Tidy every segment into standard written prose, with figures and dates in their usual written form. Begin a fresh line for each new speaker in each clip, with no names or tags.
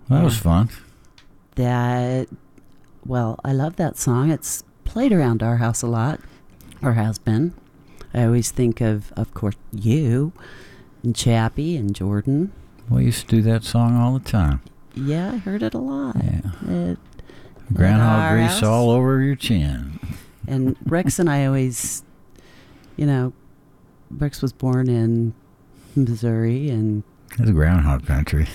Well, that was fun.
Well, I love that song. It's played around our house a lot, or has been. I always think of course, you and Chappie and Jordan.
We used to do that song all the time.
Yeah, I heard it a lot.
Yeah. Groundhog grease house. All over your chin.
And Rex and I always, Rex was born in Missouri, and
it's groundhog country.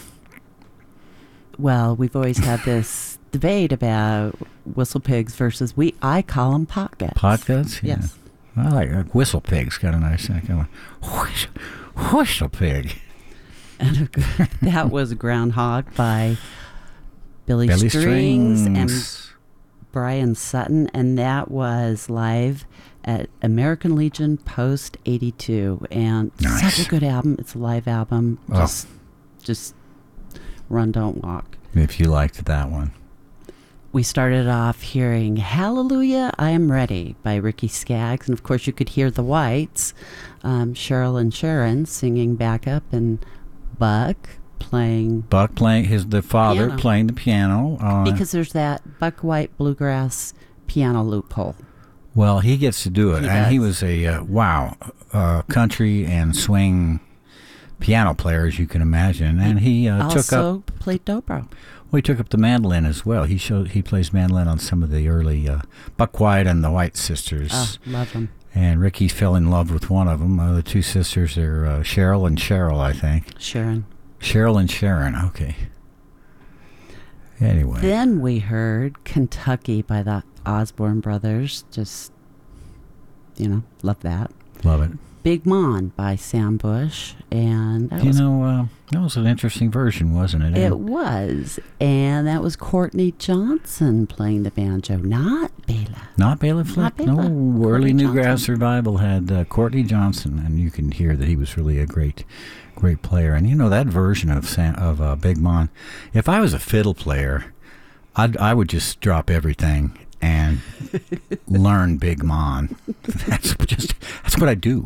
Well, we've always had this debate about whistle pigs versus I call them pot guts.
Pot guts? Yeah.
Yes.
I like whistle pigs. Got a nice kind of whistle pig.
And that was Groundhog by Billy Strings and Brian Sutton, and that was live at American Legion Post 82, and
nice.
Such a good album. It's a live album. Just run, don't walk.
If you liked that one.
We started off hearing Hallelujah, I Am Ready by Ricky Skaggs, and of course you could hear the Whites, Cheryl and Sharon singing backup, and Buck playing
the father piano. Playing the piano
because there's that Buck White bluegrass piano loophole.
Well, he gets to do it, and he was a country and swing piano player, as you can imagine, and he
also played dobro.
Well, he took up the mandolin as well. He plays mandolin on some of the early Buck White and the White Sisters.
Oh, love them.
And Ricky fell in love with one of them. The two sisters are Cheryl and Cheryl, I think. Cheryl and Sharon, okay. Anyway.
Then we heard Kentucky by the Osborne Brothers. Just, love that.
Love it.
Big Mon by Sam Bush. And that
was an interesting version, wasn't it?
It was. And that was Courtney Johnson playing the banjo, not Bela.
Not Bela Flick? No, early Newgrass Revival had Courtney Johnson, and you can hear that he was really a great player. And that version of Big Mon, if I was a fiddle player, I would just drop everything and learn Big Mon. That's what I do.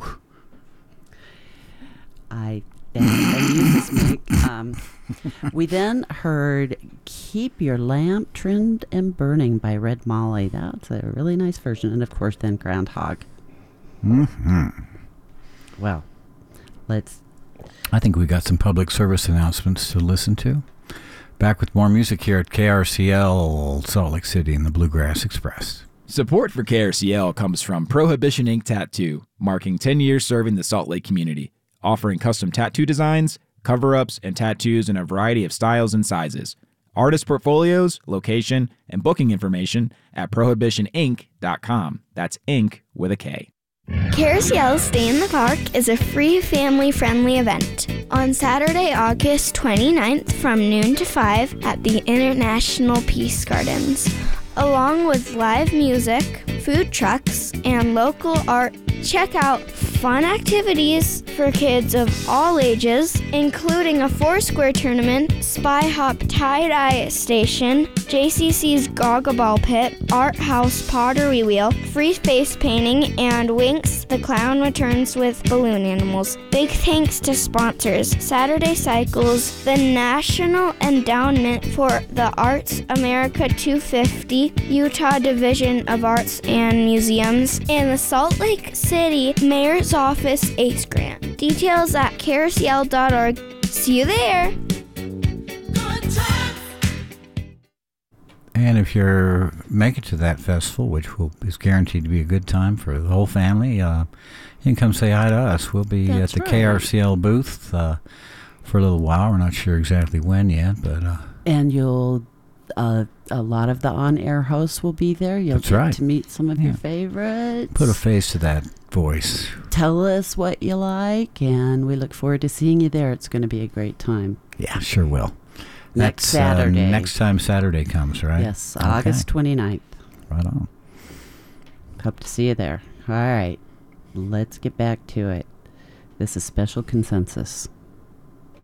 I use this mic. We then heard Keep Your Lamp Trimmed and Burning by Red Molly. That's a really nice version. And of course then Groundhog.
Mm-hmm.
Well,
I think we got some public service announcements to listen to. Back with more music here at KRCL Salt Lake City in the Bluegrass Express.
Support for KRCL comes from Prohibition Ink Tattoo, marking 10 years serving the Salt Lake community, offering custom tattoo designs, cover-ups, and tattoos in a variety of styles and sizes. Artist portfolios, location, and booking information at prohibitionink.com. That's ink with a K.
KRCL Stay in the Park is a free family-friendly event on Saturday, August 29th from noon to 5 at the International Peace Gardens. Along with live music, food trucks, and local art, check out fun activities for kids of all ages, including a Foursquare tournament, Spy Hop tie-dye station, JCC's Gaga Ball Pit, Art House Pottery Wheel, free face painting, and Winx the Clown returns with balloon animals. Big thanks to sponsors, Saturday Cycles, the National Endowment for the Arts America 250, Utah Division of Arts and Museums, and the Salt Lake City Mayor's Office ACE Grant. Details at krcl.org. See you there!
And if you make it to that festival, which is guaranteed to be a good time for the whole family, you can come say hi to us. We'll be at the KRCL booth for a little while. We're not sure exactly when yet, but
and you'll a lot of the on-air hosts will be there. You'll get to meet some of your favorites.
Put a face to that voice.
Tell us what you like, and we look forward to seeing you there. It's going to be a great time.
Yeah, sure will.
Next Saturday.
Next time Saturday comes, right?
Yes, August 29th.
Right on.
Hope to see you there. All right, let's get back to it. This is Special Consensus.